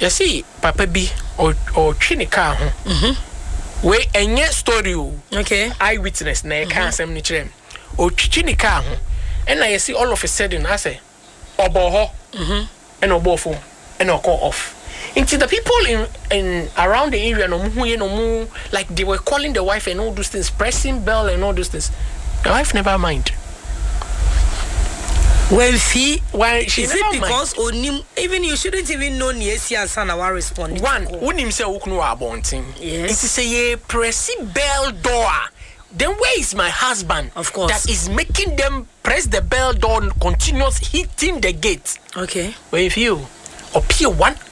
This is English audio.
You see, Papa B or Chinika, we enye story. Okay. Eyewitness, na can't say anything. Or Chinika, and I see all of a sudden, I say, Oboho, and Obofo, and I'll call off. Into the people in around the area, no more, like they were calling the wife and all those things, pressing bell and all those things. The wife never mind. Why she is it because onim even you shouldn't even know Niesi and Sana will respond. One unim say uknu abonting. Yes. It is say pressing bell door. Then where is my husband? Of course. That is making them press the bell door continuous hitting the gate. Okay. Where if you appear one